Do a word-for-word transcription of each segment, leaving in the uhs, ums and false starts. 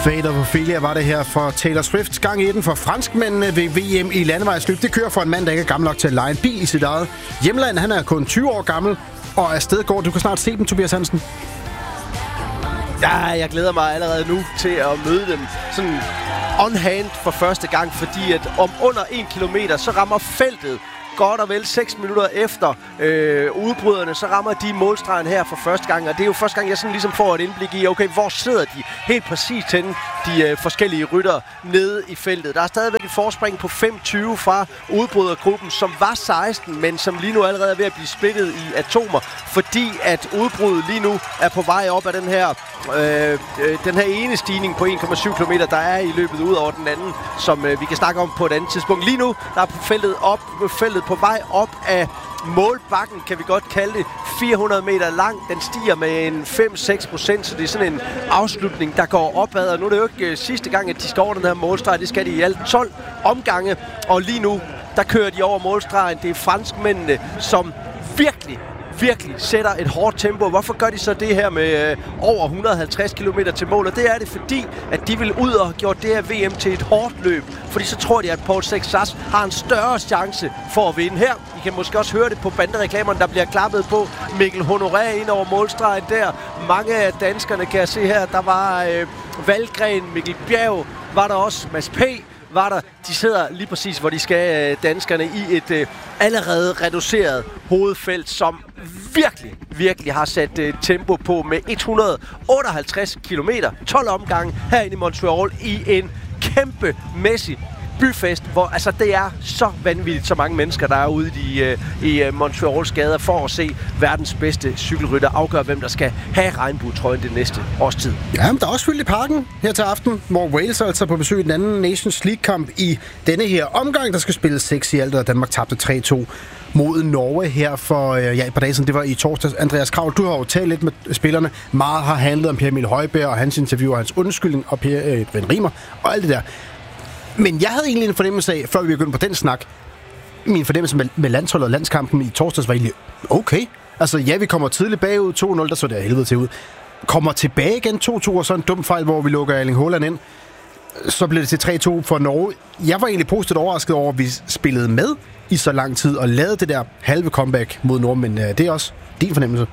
Fate of Ophelia var det her for Taylor Swift. Gang i den for franskmændene ved V M i landevejsløb. Det kører for en mand, der ikke er gammel nok til at lege en bil i sit eget hjemland. Han er kun tyve år gammel og afsted går. Du kan snart se dem, Tobias Hansen. Ja, jeg glæder mig allerede nu til at møde dem sådan on hand for første gang, fordi at om under en kilometer, så rammer feltet godt og vel seks minutter efter øh, udbryderne, så rammer de målstregen her for første gang. Og det er jo første gang, jeg sådan ligesom får et indblik i, okay, hvor sidder de helt præcist henne, de øh, forskellige ryttere nede i feltet. Der er stadigvæk et forspring på fem tyve fra udbrydergruppen, som var seksten, men som lige nu allerede er ved at blive splittet i atomer, fordi at udbruddet lige nu er på vej op af den her, øh, øh, den her ene stigning på en komma syv kilometer, der er i løbet ud over den anden, som øh, vi kan snakke om på et andet tidspunkt. Lige nu der er feltet op, feltet på vej op af målbakken, kan vi godt kalde det, fire hundrede meter lang. Den stiger med en fem til seks procent, så det er sådan en afslutning, der går opad. Og nu er det jo ikke uh, sidste gang, at de skal over den her målstreg. Det skal de i alt tolv omgange. Og lige nu, der kører de over målstregen. Det er franskmændene, som virkelig virkelig sætter et hårdt tempo. Hvorfor gør de så det her med øh, over et hundrede og halvtreds kilometer til mål? Og det er det, fordi at de vil ud og have gjort det her V M til et hårdt løb. Fordi så tror de, at Paul Sexas har en større chance for at vinde her. I kan måske også høre det på bandereklamerne, der bliver klappet på. Mikkel Honoré ind over målstregen der. Mange af danskerne kan jeg se her. Der var øh, Valgren, Mikkel Bjerg, var der også Mads P. var der. De sidder lige præcis, hvor de skal, danskerne, i et øh, allerede reduceret hovedfelt, som virkelig, virkelig har sat øh, tempo på med et hundrede og otteoghalvtreds kilometer, tolv omgange herinde i Montreal i en kæmpemæssig byfest, hvor altså det er så vanvittigt, så mange mennesker, der er ude i, øh, i Montreals gader for at se verdens bedste cykelrytter afgøre, hvem der skal have regnbuetrøjen det næste års tid. Ja, men der er også fyldt i parken her til aften, hvor Wales er altså på besøg i den anden Nations League-kamp i denne her omgang. Der skal spilles seks i alt, og Danmark tabte tre to mod Norge her for øh, ja, et par dage siden. Det var i torsdags. Andreas Kraul, du har jo talt lidt med spillerne. Meget har handlet om Pierre-Emil Højbjerg og hans interview og hans undskyldning og Pierre, øh, Brian Rimer og alt det der. Men jeg havde egentlig en fornemmelse af, før vi begyndte på den snak, min fornemmelse med, med landsholdet og landskampen i torsdags var egentlig okay. Altså ja, vi kommer tidligt bagud, to nul, der så det helvede til ud. Kommer tilbage igen to to, og så en dum fejl, hvor vi lukker Erling Haaland ind. Så blev det til tre to for Norge. Jeg var egentlig positivt overrasket over, at vi spillede med i så lang tid og lavede det der halve comeback mod Norge, men øh, det er også din fornemmelse.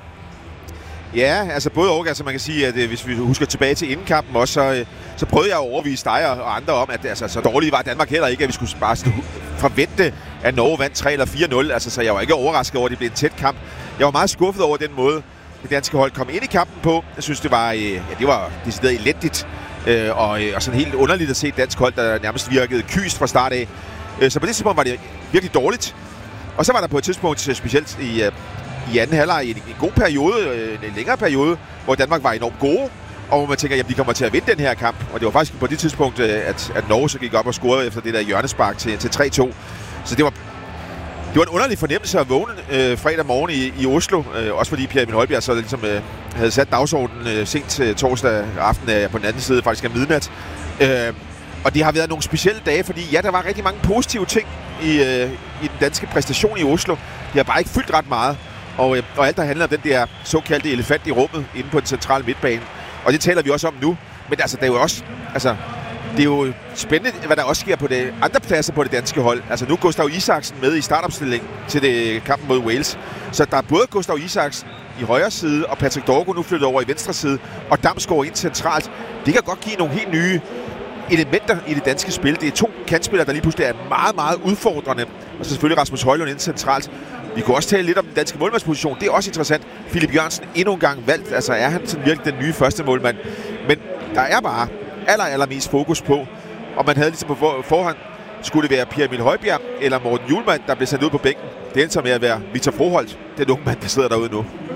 Ja, altså både og, altså man kan sige, at øh, hvis vi husker tilbage til indenkampen også, så, øh, så prøvede jeg at overbevise dig og, og andre om, at altså, så dårligt var Danmark heller ikke, at vi skulle bare forvente, at Norge vandt tre eller fire nul. Altså, så jeg var ikke overrasket over, at det blev en tæt kamp. Jeg var meget skuffet over den måde, det danske hold kom ind i kampen på. Jeg synes, det var, øh, ja, det var decideret elendigt øh, og, øh, og sådan helt underligt at se et dansk hold, der nærmest virkede kyst fra start af. Øh, så på det tidspunkt var det virkelig dårligt. Og så var der på et tidspunkt, specielt i... Øh, i anden halvleg en, en god periode, en længere periode, hvor Danmark var enormt gode, og hvor man tænker, at de kommer til at vinde den her kamp. Og det var faktisk på det tidspunkt, at, at Norge så gik op og scorede efter det der hjørnespark til, til tre to. Så det var, det var en underlig fornemmelse at vågne øh, fredag morgen i, i Oslo, øh, også fordi Pierre-Emil Højbjerg så ligesom øh, havde sat dagsordenen øh, sent øh, torsdag aften øh, på den anden side, faktisk af midnat. Øh, og det har været nogle specielle dage, fordi ja, der var rigtig mange positive ting i, øh, i den danske præstation i Oslo. De har bare ikke fyldt ret meget. Og, og alt, der handler om den der såkaldte elefant i rummet inde på den centrale midtbane. Og det taler vi også om nu. Men altså, det er jo også... Altså, det er jo spændende, hvad der også sker på de andre pladser på det danske hold. Altså, nu er Gustav Isaksen med i startopstillingen til det kampen mod Wales. Så der er både Gustav Isaksen i højre side, og Patrick Dorgo nu flyttet over i venstre side, og Damsgaard ind centralt. Det kan godt give nogle helt nye elementer i det danske spil. Det er to kantspillere, der lige pludselig er meget, meget udfordrende. Og så selvfølgelig Rasmus Højlund ind centralt. Vi kunne også tale lidt om den danske målmandsposition. Det er også interessant. Philip Jørgensen endnu en gang valgt. Altså er han sådan virkelig den nye første målmand. Men der er bare aller, allermest fokus på, og man havde ligesom på forhånd, skulle det være Pierre-Emil Højbjerg eller Morten Hjulmand, der blev sendt ud på bænken. Det endte med at være Victor Froholt, den unge mand, der sidder derude nu.